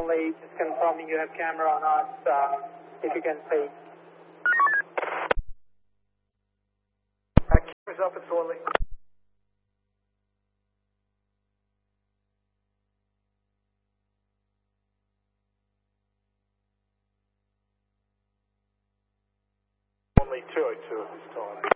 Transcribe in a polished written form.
only, just confirming you have camera on us, if you can see. Camera's up at Thornley. Only 202 at this time.